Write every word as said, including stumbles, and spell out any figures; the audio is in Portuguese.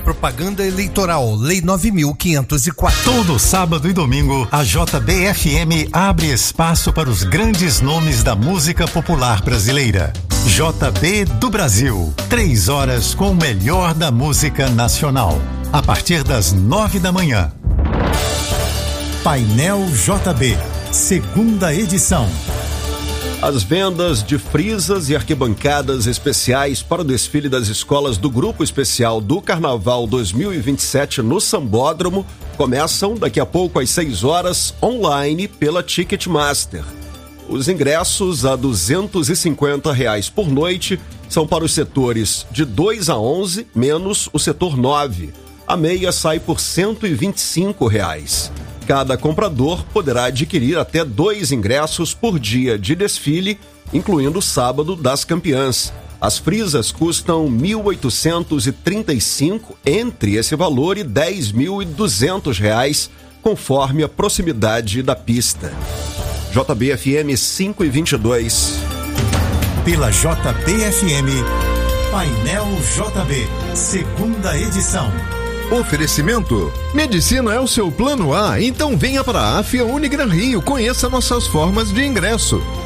Propaganda eleitoral, Lei nove mil quinhentos e quatro. Todo sábado e domingo, a J B F M abre espaço para os grandes nomes da música popular brasileira. J B do Brasil, três horas com o melhor da música nacional. A partir das nove da manhã. Painel J B, segunda edição. As vendas de frisas e arquibancadas especiais para o desfile das escolas do Grupo Especial do Carnaval dois mil e vinte e sete no Sambódromo começam daqui a pouco às seis horas online pela Ticketmaster. Os ingressos a duzentos e cinquenta reais por noite são para os setores de dois a onze, menos o setor nove. A meia sai por cento e vinte e cinco reais. Cada comprador poderá adquirir até dois ingressos por dia de desfile, incluindo o sábado das campeãs. As frisas custam mil oitocentos e trinta e cinco reais, entre esse valor e dez mil e duzentos reais, conforme a proximidade da pista. J B F M cinco e vinte e dois. Pela J B F M, Painel J B, segunda edição. Oferecimento: medicina é o seu plano A, então venha para a Afia Unigran Rio, conheça nossas formas de ingresso.